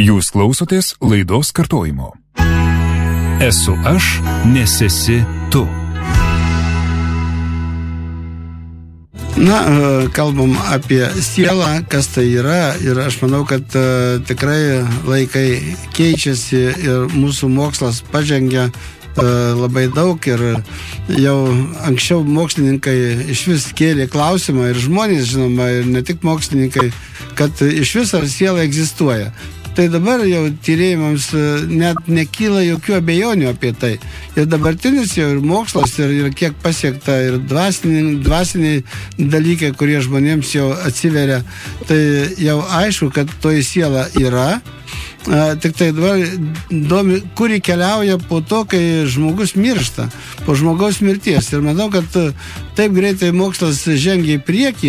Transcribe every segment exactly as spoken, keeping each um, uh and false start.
Jūs klausotės laidos kartojimo. Esu aš, nes esi tu. Na, kalbam apie sielą, kas tai yra, ir aš manau, kad uh, tikrai laikai keičiasi ir mūsų mokslas pažengia uh, labai daug, ir jau anksčiau mokslininkai iš vis kėlė klausimą, ir žmonės, žinoma, ir ne tik mokslininkai, kad iš vis ar siela egzistuoja. Tai dabar jau tyrėjimams net nekyla jokių abejonių apie tai. Ir dabartinis jau ir mokslas, ir, ir kiek pasiekta, ir dvasiniai, dvasiniai dalykai, kurie žmonėms jau atsiveria, tai jau aišku, kad toji siela yra. A, tik tai dabar domi, kuri keliauja po to, kai žmogus miršta, po žmogaus mirties. Ir manau, kad taip greitai mokslas žengia į priekį,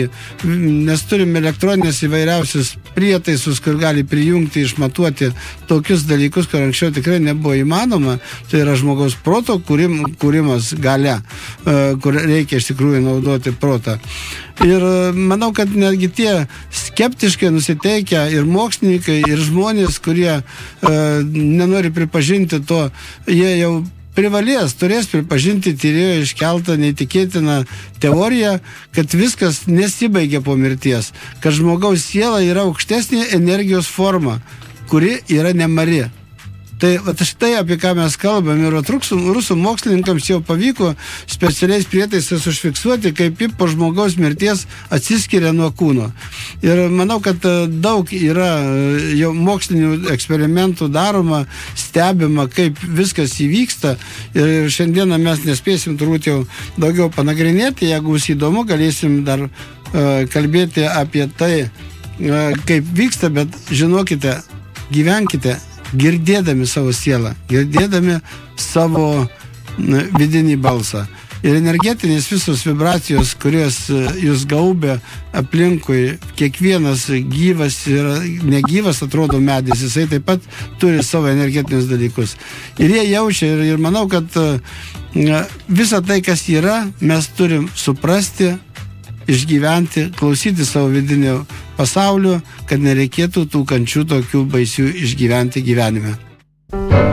nes turime elektroninės įvairiausius prietaisus, kur gali prijungti, išmatuoti tokius dalykus, kur anksčiau tikrai nebuvo įmanoma. Tai yra žmogaus proto kūrim, kūrimas galia, kur reikia iš tikrųjų naudoti protą. Ir manau, kad netgi tie skeptiškai nusiteikę ir mokslininkai, ir žmonės, kurie e, nenori pripažinti to, jie jau privalės, turės pripažinti tyrėjo iškeltą neįtikėtiną teoriją, kad viskas nesibaigia po mirties, kad žmogaus siela yra aukštesnė energijos forma, kuri yra nemari. Tai vat, štai apie ką mes kalbam, ir rusų, rusų mokslininkams jau pavyko specialiais prietaisais užfiksuoti, kaip ji po žmogaus mirties atsiskiria nuo kūno. Ir manau, kad daug yra jau mokslinių eksperimentų daroma, stebima, kaip viskas įvyksta, ir šiandieną mes nespėsim turbūt jau daugiau panagrinėti. Jeigu bus įdomu, galėsim dar uh, kalbėti apie tai, uh, kaip vyksta, bet žinokite, gyvenkite girdėdami savo sielą, girdėdami savo vidinį balsą. Ir energetinės visos vibracijos, kurios jūs gaubia aplinkui, kiekvienas gyvas ir negyvas, atrodo medis, jisai taip pat turi savo energetinius dalykus. Ir jie jaučia, ir, ir manau, kad visą tai, kas yra, mes turim suprasti, išgyventi, klausyti savo vidinio pasaulio, kad nereikėtų tų kančių tokių baisių išgyventi gyvenime.